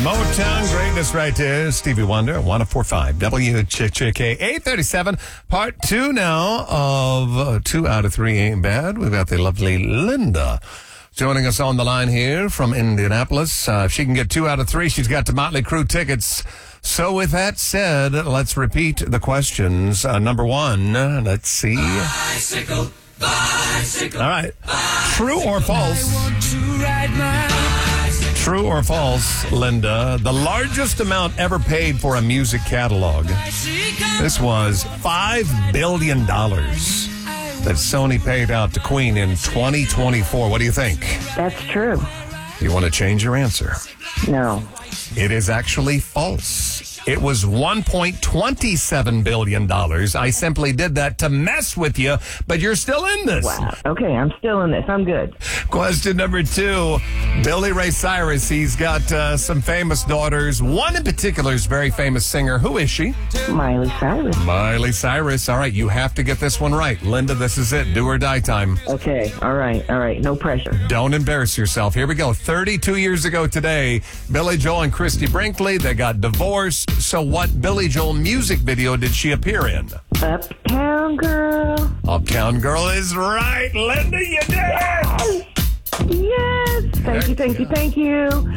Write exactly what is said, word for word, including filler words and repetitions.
Motown greatness right there. Stevie Wonder, one oh four point five W Ch Ch K eight thirty-seven. Part two now of uh, two out of three ain't bad. We've got the lovely Linda joining us on the line here from Indianapolis. Uh, if she can get two out of three, she's got the Motley Crue tickets. So with that said, let's repeat the questions. Uh, number one, let's see. Bicycle, bicycle. All right. True or false? I want to ride my bicycle. True or false, Linda? The largest amount ever paid for a music catalog. This was five billion dollars that Sony paid out to Queen in twenty twenty-four. What do you think? That's true. You want to change your answer? No. It is actually false. It was one point two seven billion dollars. I simply did that to mess with you, but you're still in this. Wow. Okay, I'm still in this. I'm good. Question number two. Billy Ray Cyrus, he's got uh, some famous daughters. One in particular is a very famous singer. Who is she? Miley Cyrus. Miley Cyrus. All right, you have to get this one right. Linda, this is it. Do or die time. Okay, all right, all right. No pressure. Don't embarrass yourself. Here we go. thirty-two years ago today, Billy Joel and Christy Brinkley, they got divorced. So what Billy Joel music video did she appear in? Uptown Girl. Uptown Girl is right. Linda, you did it! Yes. Thank you, thank you, thank you.